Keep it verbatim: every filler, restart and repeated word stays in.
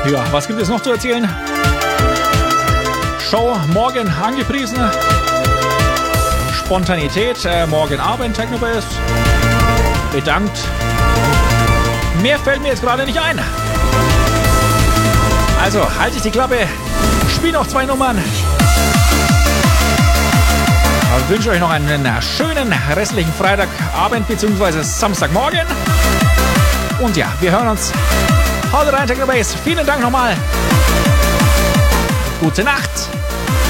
Ja, was gibt es noch zu erzählen? Show morgen angepriesen. Spontanität, äh, morgen Abend Technobase. Bedankt. Mehr fällt mir jetzt gerade nicht ein. Also, halte ich die Klappe. Spiel noch zwei Nummern. Ich wünsche euch noch einen schönen restlichen Freitagabend bzw. Samstagmorgen. Und ja, wir hören uns. Haut rein, Technobase. Vielen Dank nochmal. Gute Nacht.